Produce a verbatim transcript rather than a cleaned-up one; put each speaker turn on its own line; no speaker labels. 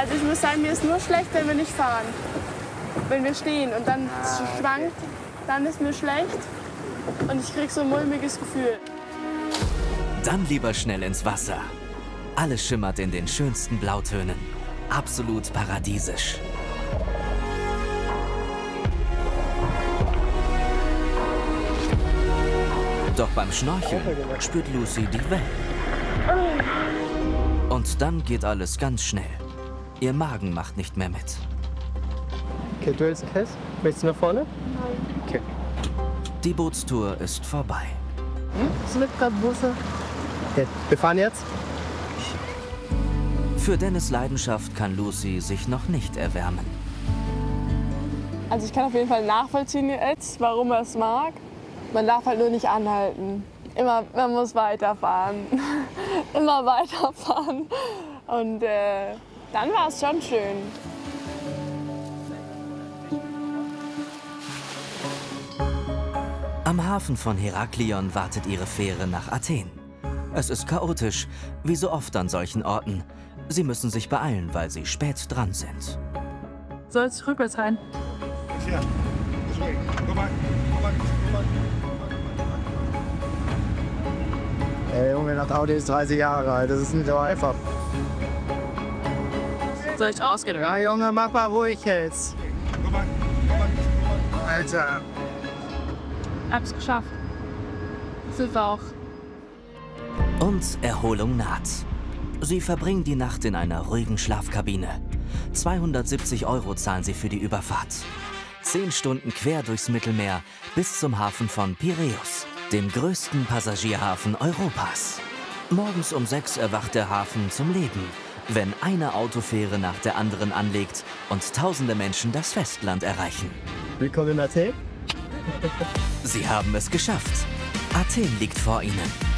Also ich muss sagen, mir ist nur schlecht, wenn wir nicht fahren. Wenn wir stehen und dann ah, schwankt, okay. Dann ist mir schlecht und ich krieg so ein mulmiges Gefühl.
Dann lieber schnell ins Wasser. Alles schimmert in den schönsten Blautönen. Absolut paradiesisch. Doch beim Schnorcheln spürt Lucy die Wellen. Und dann geht alles ganz schnell. Ihr Magen macht nicht mehr mit.
Okay, du hältst fest. Möchtest du nach vorne?
Nein.
Okay.
Die Bootstour ist vorbei.
Hm? Es wird gerade Busse. Okay, wir fahren jetzt.
Für Dennis' Leidenschaft kann Lucy sich noch nicht erwärmen.
Also ich kann auf jeden Fall nachvollziehen jetzt, warum er es mag. Man darf halt nur nicht anhalten. Immer, man muss weiterfahren. Immer weiterfahren. Und äh, dann war es schon schön.
Am Hafen von Heraklion wartet ihre Fähre nach Athen. Es ist chaotisch, wie so oft an solchen Orten. Sie müssen sich beeilen, weil sie spät dran sind.
Soll es rückwärts rein?
Ja.
Ey Junge, das Auto ist dreißig Jahre alt, das ist nicht so einfach.
Soll ich ausgehen?
Ja Junge, mach mal ruhig jetzt. Alter.
Hab's geschafft. Sind wir auch.
Und Erholung naht. Sie verbringen die Nacht in einer ruhigen Schlafkabine. zweihundertsiebzig Euro zahlen sie für die Überfahrt. Zehn Stunden quer durchs Mittelmeer bis zum Hafen von Piräus, dem größten Passagierhafen Europas. Morgens um sechs erwacht der Hafen zum Leben, wenn eine Autofähre nach der anderen anlegt und tausende Menschen das Festland erreichen.
Willkommen in Athen.
Sie haben es geschafft. Athen liegt vor ihnen.